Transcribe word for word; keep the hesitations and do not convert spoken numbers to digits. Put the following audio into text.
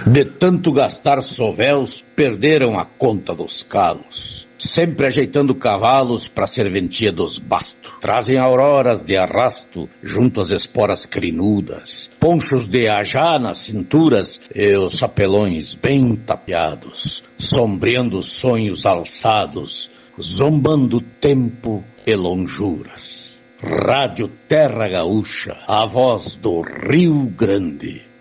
De tanto gastar sovéus, perderam a conta dos calos. Sempre ajeitando cavalos para serventia dos bastos. Trazem auroras de arrasto junto às esporas crinudas. Ponchos de ajá nas cinturas e os chapelões bem tapeados. Sombreando sonhos alçados, zombando tempo e lonjuras. Rádio Terra Gaúcha, a voz do Rio Grande.